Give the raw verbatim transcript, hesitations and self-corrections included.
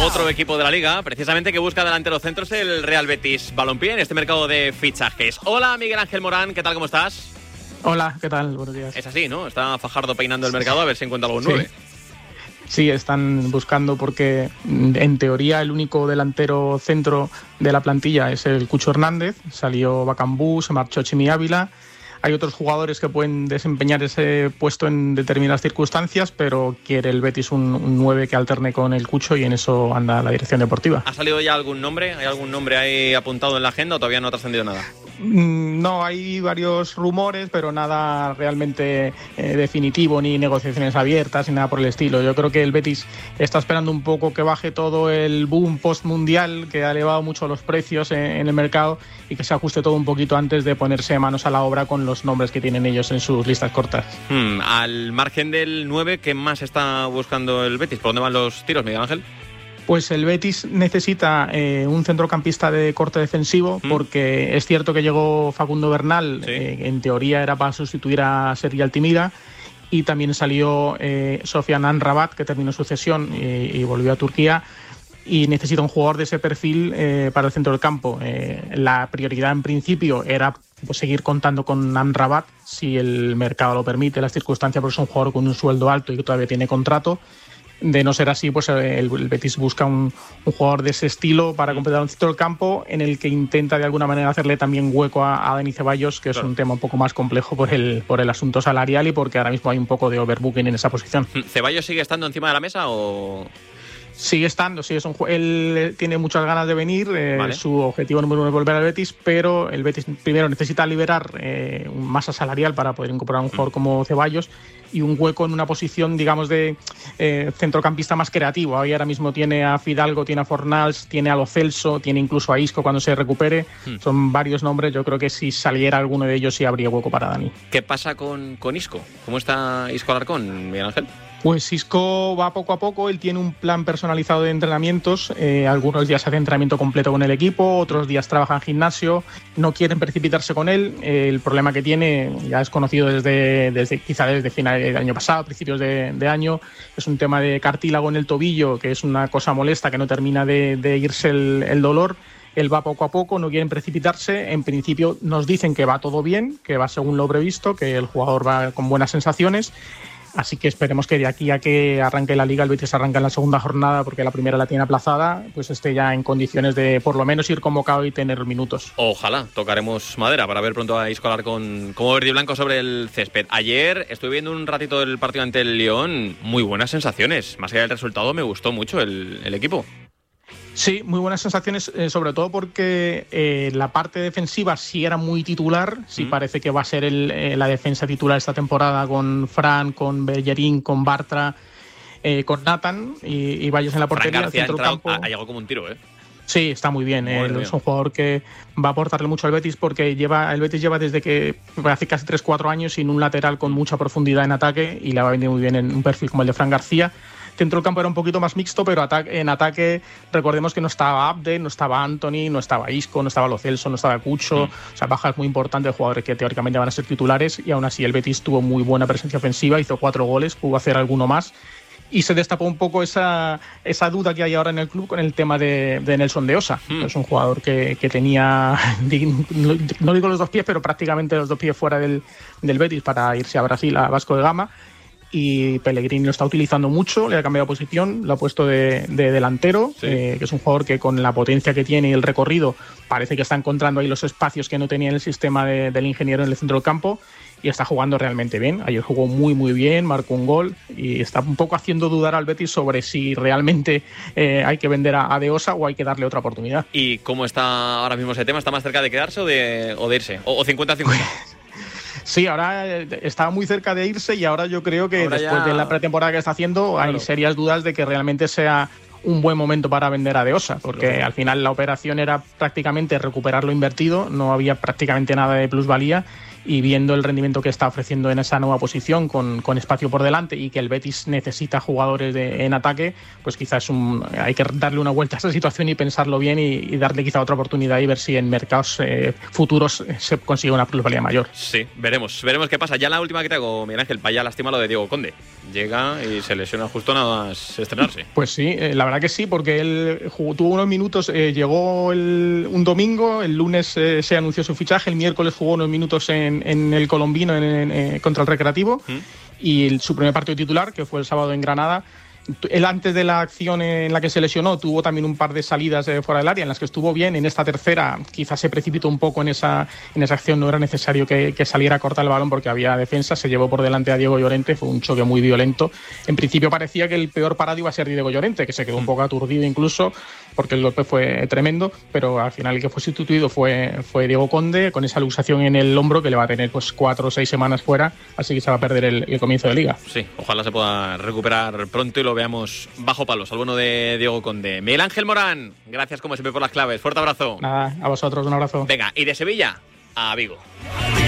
otro equipo de la Liga, precisamente que busca delantero centro, es el Real Betis Balompié en este mercado de fichajes. Hola, Miguel Ángel Morán, ¿qué tal, cómo estás? Hola, ¿qué tal? Buenos días. Es así, ¿no? Está Fajardo peinando el mercado a ver si encuentra algún sí. nueve. Sí, están buscando porque en teoría el único delantero centro de la plantilla es el Cucho Hernández. Salió Bacambú, se marchó Chimi Ávila. Hay otros jugadores que pueden desempeñar ese puesto en determinadas circunstancias, pero quiere el Betis un, un nueve que alterne con el Cucho y en eso anda la dirección deportiva. ¿Ha salido ya algún nombre? ¿Hay algún nombre ahí apuntado en la agenda o todavía no ha trascendido nada? No, hay varios rumores, pero nada realmente eh, definitivo, ni negociaciones abiertas, ni nada por el estilo. Yo creo que el Betis está esperando un poco que baje todo el boom post-mundial, que ha elevado mucho los precios en, en el mercado, y que se ajuste todo un poquito antes de ponerse manos a la obra con los nombres que tienen ellos en sus listas cortas. Hmm, al margen del nueve, ¿qué más está buscando el Betis? ¿Por dónde van los tiros, Miguel Ángel? Pues el Betis necesita eh, un centrocampista de corte defensivo, ¿Mm? Porque es cierto que llegó Facundo Bernal, ¿sí? eh, en teoría era para sustituir a Sergi Altimira, y también salió eh, Sofian Amrabat, que terminó su cesión y, y volvió a Turquía, y necesita un jugador de ese perfil eh, para el centro del campo. Eh, la prioridad en principio era pues, seguir contando con Amrabat, si el mercado lo permite, las circunstancias, porque es un jugador con un sueldo alto y que todavía tiene contrato. De no ser así, pues el, el Betis busca un, un jugador de ese estilo para completar un centro del campo en el que intenta de alguna manera hacerle también hueco a, a Dani Ceballos, que claro. Es un tema un poco más complejo por el, por el asunto salarial y porque ahora mismo hay un poco de overbooking en esa posición. ¿Ceballos sigue estando encima de la mesa o...? Sigue estando, sí, es un, él tiene muchas ganas de venir, eh, vale. Su objetivo número uno es volver al Betis, pero el Betis primero necesita liberar eh, masa salarial para poder incorporar a un jugador mm. como Ceballos y un hueco en una posición, digamos, de eh, centrocampista más creativo. Ahí ahora mismo tiene a Fidalgo, tiene a Fornals, tiene a Lo Celso, tiene incluso a Isco cuando se recupere. Mm. Son varios nombres, yo creo que si saliera alguno de ellos sí habría hueco para Dani. ¿Qué pasa con, con Isco? ¿Cómo está Isco Alarcón, Miguel Ángel? Pues Isco va poco a poco, él tiene un plan personalizado de entrenamientos, eh, algunos días hace entrenamiento completo con el equipo, otros días trabaja en gimnasio, no quieren precipitarse con él, eh, el problema que tiene ya es conocido desde, desde quizá desde finales del año pasado, principios de, de año, es un tema de cartílago en el tobillo, que es una cosa molesta que no termina de, de irse el, el dolor. Él va poco a poco, no quieren precipitarse. En principio nos dicen que va todo bien, que va según lo previsto, que el jugador va con buenas sensaciones. Así que esperemos que de aquí a que arranque la Liga, el Betis arranca en la segunda jornada, porque la primera la tiene aplazada, pues esté ya en condiciones de por lo menos ir convocado y tener minutos. Ojalá, tocaremos madera para ver pronto a Isco Alarcón como verde y blanco sobre el césped. Ayer estuve viendo un ratito del partido ante el Lyon, muy buenas sensaciones. Más allá del resultado, me gustó mucho el, el equipo. Sí, muy buenas sensaciones, eh, sobre todo porque eh, la parte defensiva sí era muy titular, sí mm. parece que va a ser el, eh, la defensa titular esta temporada con Fran, con Bellerín, con Bartra, eh, con Nathan y, y Valles en la portería. Fran García ha, entrado, campo, ha llegado como un tiro, ¿eh? Sí, está muy bien. Eh, es un jugador que va a aportarle mucho al Betis porque lleva el Betis lleva desde que hace casi tres cuatro años sin un lateral con mucha profundidad en ataque y le va a venir muy bien en un perfil como el de Fran García. Dentro del campo era un poquito más mixto, pero en ataque recordemos que no estaba Abde, no estaba Anthony, no estaba Isco, no estaba Lo Celso, no estaba Cucho, mm. o sea, bajas muy importantes de jugadores que teóricamente van a ser titulares y aún así el Betis tuvo muy buena presencia ofensiva, hizo cuatro goles, pudo hacer alguno más y se destapó un poco esa, esa duda que hay ahora en el club con el tema de, de Nelson de Osa. Mm. Es un jugador que, que tenía, no digo los dos pies, pero prácticamente los dos pies fuera del, del Betis para irse a Brasil, a Vasco de Gama. Y Pellegrini lo está utilizando mucho, le ha cambiado posición, lo ha puesto de, de delantero, sí. eh, que es un jugador que con la potencia que tiene y el recorrido parece que está encontrando ahí los espacios que no tenía en el sistema de, del ingeniero en el centro del campo y está jugando realmente bien. Ayer jugó muy muy bien, marcó un gol y está un poco haciendo dudar al Betis sobre si realmente eh, hay que vender a, a De Osa o hay que darle otra oportunidad. ¿Y cómo está ahora mismo ese tema? ¿Está más cerca de quedarse o de, o de irse? ¿O, o cincuenta cincuenta? Sí, ahora estaba muy cerca de irse y ahora yo creo que ahora después ya... de la pretemporada que está haciendo claro. hay serias dudas de que realmente sea un buen momento para vender a De Osa, porque claro. al final la operación era prácticamente recuperar lo invertido, no había prácticamente nada de plusvalía y viendo el rendimiento que está ofreciendo en esa nueva posición con, con espacio por delante y que el Betis necesita jugadores de, en ataque, pues quizás un, hay que darle una vuelta a esa situación y pensarlo bien y, y darle quizá otra oportunidad y ver si en mercados eh, futuros se consigue una plusvalía mayor. Sí, veremos, veremos qué pasa. Ya la última que te hago, Miguel Ángel, vaya lástima lo de Diego Conde. Llega y se lesiona justo nada más estrenarse. Pues sí, eh, la verdad que sí, porque él jugó, tuvo unos minutos, eh, llegó el, un domingo, el lunes eh, se anunció su fichaje, el miércoles jugó unos minutos en, en el Colombino en, en, en, contra el Recreativo ¿Mm? y el, su primer partido titular, que fue el sábado en Granada. Él antes de la acción en la que se lesionó tuvo también un par de salidas eh, fuera del área en las que estuvo bien. En esta tercera quizás se precipitó un poco en esa, en esa acción, no era necesario que, que saliera a cortar el balón porque había defensa, se llevó por delante a Diego Llorente, fue un choque muy violento. En principio parecía que el peor parado iba a ser Diego Llorente, que se quedó un poco aturdido incluso porque el golpe fue tremendo, pero al final el que fue sustituido fue, fue Diego Conde con esa luxación en el hombro que le va a tener pues cuatro o seis semanas fuera, así que se va a perder el, el comienzo de liga. Sí, ojalá se pueda recuperar pronto y lo veamos bajo palos al bueno de Diego Conde. Miguel Ángel Morán, gracias como siempre por las claves. Fuerte abrazo. Nada, a vosotros un abrazo. Venga, y de Sevilla a Vigo.